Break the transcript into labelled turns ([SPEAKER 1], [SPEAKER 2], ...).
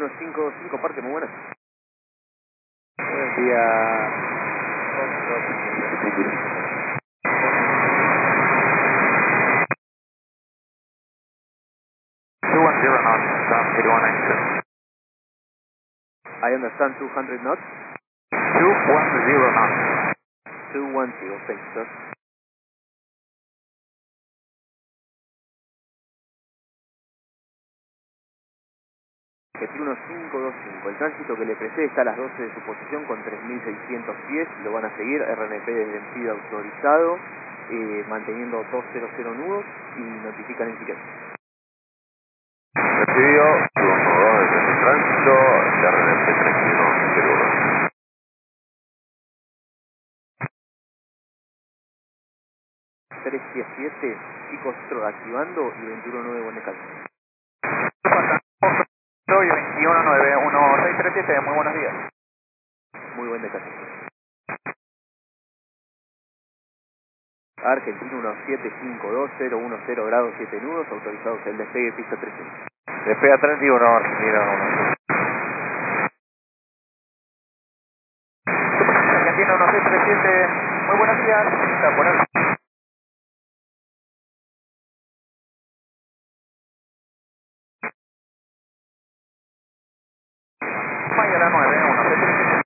[SPEAKER 1] 21525, parte, muy buenas.
[SPEAKER 2] Buen día.
[SPEAKER 3] 210 knots, 8196.
[SPEAKER 1] I understand 200 knots.
[SPEAKER 3] 210 knots.
[SPEAKER 1] 210, thanks, sir. Objetivo 1525, el tránsito que le precede está a las 12 de su posición con 3600 pies, lo van a seguir, RNP desde enfido autorizado, manteniendo 200 nudos y notifican en ticket.
[SPEAKER 3] Recibido, 212 desde el tránsito, RNP 3101.
[SPEAKER 1] 317, Picostro activando y 219 buen descanso.
[SPEAKER 3] Soy 2191637, muy buenos días.
[SPEAKER 1] Muy buen descanso. Argentino 1752010 grados 7 nudos, autorizados el despegue pista 13.
[SPEAKER 3] Despega 31, Argentina 1. Argentina 1637, muy buenos días. Está por ahí. Mañana 9, 1637.